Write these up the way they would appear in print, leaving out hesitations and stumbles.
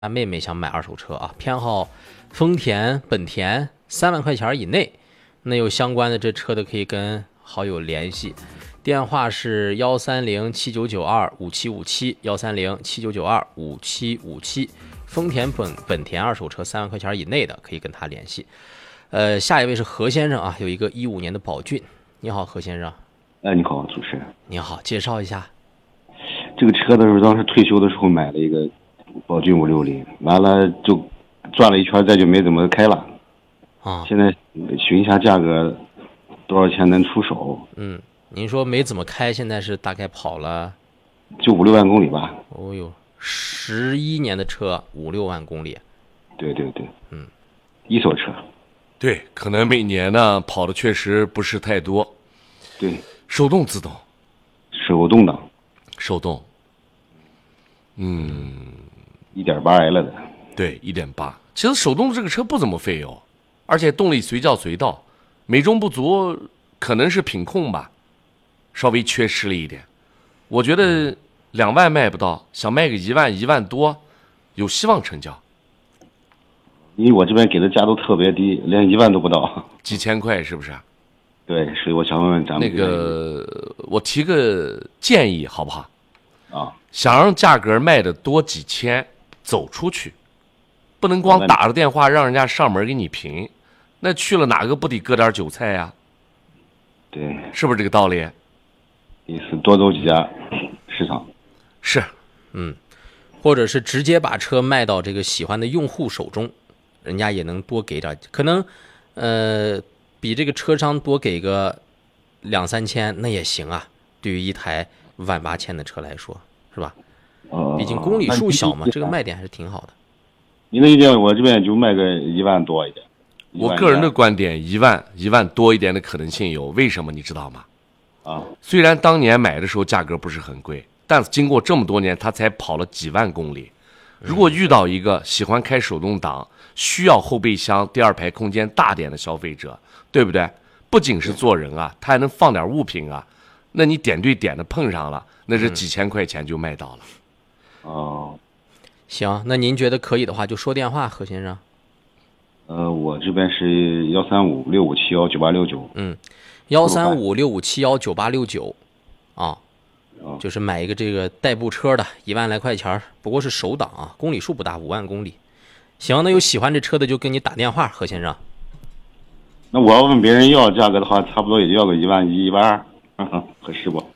妹妹想买二手车啊，偏好丰田、本田，3万块钱以内。那有相关的这车的可以跟好友联系，电话是13079925757，13079925757。丰田本田二手车3万块钱以内的可以跟他联系。下一位是何先生啊，有一个15年的宝骏。你好，何先生。 你好，主持人。 你好，介绍一下。 这个车的时候，当时退休的时候买了一个宝骏560，完了就转了一圈，再就没怎么开了。 啊， 现在询一下价格，多少钱能出手？ 您说没怎么开，现在是大概跑了就5、6万公里吧。 哦哟，11年的车，5、6万公里。 对对对，一手车。 对，可能每年呢跑的确实不是太多。 对， 手动自动， 手动挡， 手动。 1.8L 的。 对，1.8。其实手动这个车不怎么费油，而且动力随叫随到，美中不足可能是品控吧，稍微缺失了一点。我觉得2万卖不到，想卖个1万、1万多，有希望成交。 因为我这边给的价都特别低，连1万都不到， 几千块是不是？ 对，所以我想问问咱们那个，我提个建议好不好？ 啊， 想让价格卖的多几千，走出去，不能光打着电话让人家上门给你评，那去了哪个不得割点韭菜呀？ 对， 是不是这个道理？ 意思多走几家市场。 是， 或者是直接把车卖到这个喜欢的用户手中，人家也能多给点，可能比这个车商多给个2、3千那也行啊。对于一台18000的车来说，是吧？毕竟公里数小嘛，这个卖点还是挺好的。 您的意见，我这边就卖个1万多一点。 我个人的观点，1万多一点的可能性有，为什么你知道吗？ 啊， 虽然当年买的时候价格不是很贵，但是经过这么多年，它才跑了几万公里。如果遇到一个喜欢开手动挡、需要后备箱、第二排空间大点的消费者，对不对？不仅是坐人啊，他还能放点物品啊。那你点对点的碰上了，那是几千块钱就卖到了。 哦， 行，那您觉得可以的话，就说电话，何先生。 我这边是13565719869。 13565719869啊，就是买一个这个代步车的，1万来块钱，不过是手挡啊，公里数不大，5万公里。行，那有喜欢这车的就跟你打电话，何先生。 那我要问别人要价格的话，差不多也就要个11000、12000，合适不？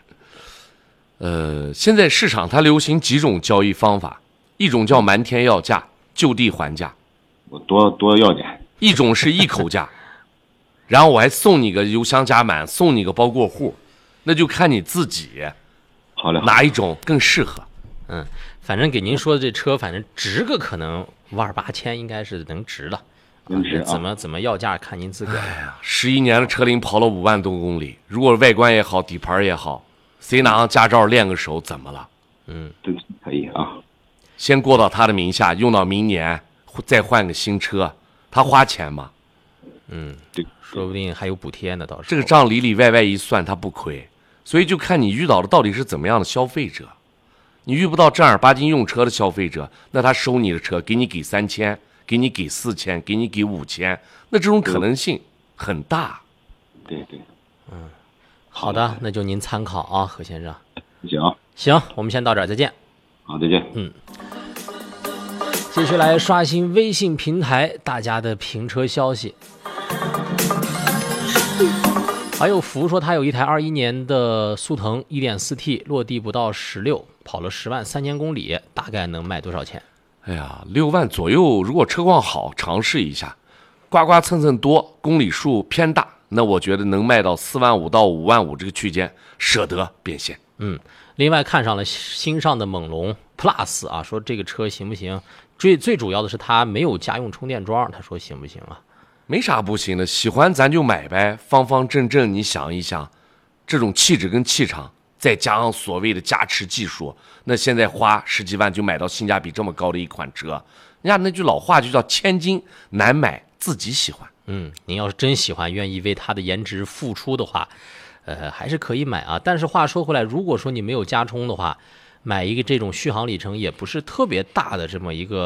现在市场它流行几种交易方法，一种叫瞒天要价，就地还价。 我多要点。 一种是一口价，然后我还送你个油箱加满，送你个包过户，那就看你自己， 好嘞， 哪一种更适合。 反正给您说的这车，反正值个可能18000应该是能值的。 能值啊？怎么要价看您自个儿。 11年的车龄跑了5万多公里，如果外观也好，底盘也好，谁拿上驾照练个手怎么了？ 对，可以啊。 先过到他的名下，用到明年再换个新车，他花钱吗？ 对， 说不定还有补贴呢，倒是。 这个账里外一算，他不亏。所以就看你遇到的到底是怎么样的消费者。你遇不到正儿八经用车的消费者，那他收你的车，给3000，给你给4000，给你给5000，那这种可能性很大。 对对， 好的，那就您参考啊，何先生。 行， 我们先到这儿，再见。 好，再见。 继续来刷新微信平台大家的评车消息。还有福说他有一台21年的速腾 1.4T， 落地不到16，跑了10万3000公里，大概能卖多少钱？ 哎呀，6万左右，如果车况好，尝试一下，刮刮蹭蹭多，公里数偏大，那我觉得能卖到4万5到5万5这个区间，舍得变现。 另外看上了新上的猛龙 Plus 啊，说这个车行不行？最主要的是它没有家用充电桩，他说行不行啊？ 没啥不行的，喜欢咱就买呗，方方正正。你想一想，这种气质跟气场，再加上所谓的加持技术，那现在花10几万就买到性价比这么高的一款车，人家那句老话就叫千金难买自己喜欢。 您要是真喜欢，愿意为它的颜值付出的话，还是可以买啊。但是话说回来，如果说你没有加充的话， 买一个这种续航里程也不是特别大的这么一个